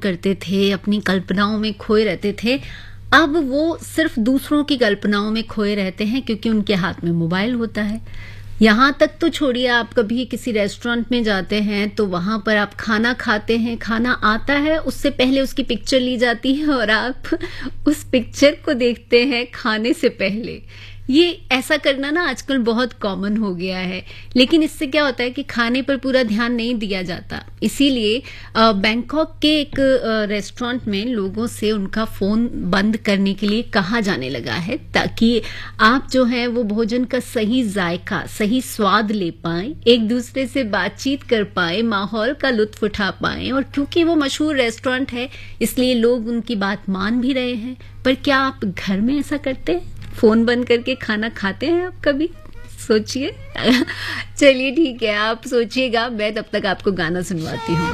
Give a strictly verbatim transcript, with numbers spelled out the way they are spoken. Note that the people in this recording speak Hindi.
करते थे, अपनी कल्पनाओं में खोए रहते थे, अब वो सिर्फ दूसरों की कल्पनाओं में खोए रहते हैं क्योंकि उनके हाथ में मोबाइल होता है। यहाँ तक तो छोड़िए, आप कभी किसी रेस्टोरेंट में जाते हैं तो वहां पर आप खाना खाते हैं, खाना आता है, उससे पहले उसकी पिक्चर ली जाती है और आप उस पिक्चर को देखते हैं खाने से पहले। ये ऐसा करना ना आजकल बहुत कॉमन हो गया है, लेकिन इससे क्या होता है कि खाने पर पूरा ध्यान नहीं दिया जाता। इसीलिए अ, बैंकॉक के एक अ, रेस्टोरेंट में लोगों से उनका फ़ोन बंद करने के लिए कहा जाने लगा है, ताकि आप जो है वो भोजन का सही जायका, सही स्वाद ले पाएं, एक दूसरे से बातचीत कर पाएं, माहौल का लुत्फ उठा पाएं। और क्योंकि वो मशहूर रेस्टोरेंट है, इसलिए लोग उनकी बात मान भी रहे हैं। पर क्या आप घर में ऐसा करते हैं? फोन बंद करके खाना खाते हैं आप कभी? सोचिए। चलिए ठीक है, आप सोचिएगा, मैं तब तक आपको गाना सुनवाती हूँ।